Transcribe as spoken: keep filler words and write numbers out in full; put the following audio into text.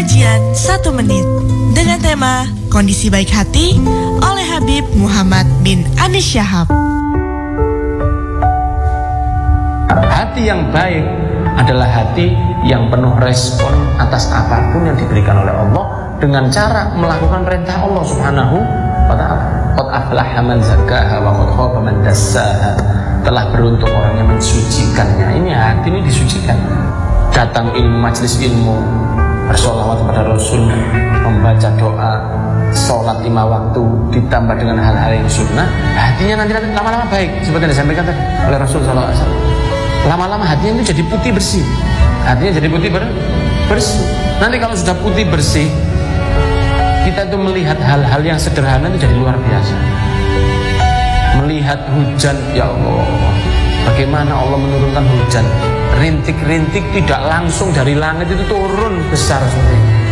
Kajian satu menit dengan tema Kondisi Baik Hati oleh Habib Muhammad bin Anis Syahab. Hati yang baik adalah hati yang penuh respon atas apapun yang diberikan oleh Allah dengan cara melakukan perintah Allah Subhanahu wa ta'ala. Qad aflaha man zakkaha wa qad khaba man dassaha. Telah beruntung orang yang mensucikannya. Ini hati ini disucikan. Datang ilmu, majelis ilmu, bersolawat kepada Rasul, membaca doa, sholat lima waktu, ditambah dengan hal-hal yang sunnah, hatinya nanti, nanti lama-lama baik. Seperti yang disampaikan tadi oleh Rasul sallallahu alaihi wasallam. Lama-lama hatinya itu jadi putih bersih. Hatinya jadi putih ber bersih. Nanti kalau sudah putih bersih, kita itu melihat hal-hal yang sederhana itu jadi luar biasa. Melihat hujan, ya Allah, bagaimana Allah menurunkan hujan. Rintik-rintik tidak langsung dari langit itu turun besar seperti ini.